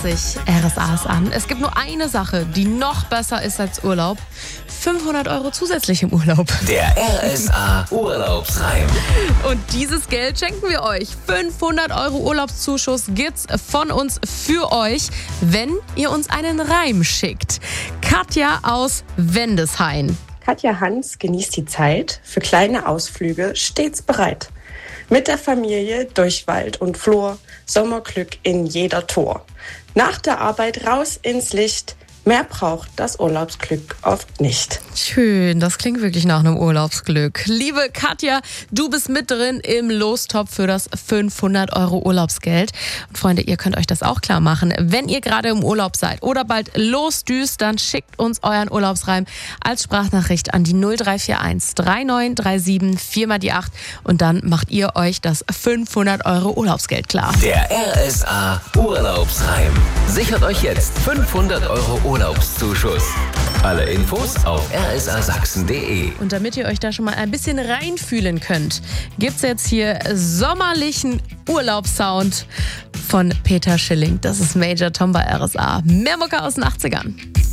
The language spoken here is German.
sich RSAs an. Es gibt nur eine Sache, die noch besser ist als Urlaub. 500 € zusätzlich im Urlaub. Der RSA Urlaubsreim. Und dieses Geld schenken wir euch. 500 € Urlaubszuschuss gibt's von uns für euch, wenn ihr uns einen Reim schickt. Katja aus Wendeshain. Katja Hans genießt die Zeit, für kleine Ausflüge stets bereit. Mit der Familie durch Wald und Flur, Sommerglück in jeder Tor. Nach der Arbeit raus ins Licht, mehr braucht das Urlaubsglück oft nicht. Schön, das klingt wirklich nach einem Urlaubsglück. Liebe Katja, du bist mit drin im Lostopf für das 500 € Urlaubsgeld. Und Freunde, ihr könnt euch das auch klar machen. Wenn ihr gerade im Urlaub seid oder bald losdüst, dann schickt uns euren Urlaubsreim als Sprachnachricht an die 0341 3937 4x8 und dann macht ihr euch das 500 € Urlaubsgeld klar. Der RSA Urlaubsreim. Sichert euch jetzt 500 € Urlaubszuschuss. Alle Infos auf rsasachsen.de. Und damit ihr euch da schon mal ein bisschen reinfühlen könnt, gibt's jetzt hier sommerlichen Urlaubssound von Peter Schilling. Das ist Major Tom bei RSA. Mehr Mucke aus den 80ern.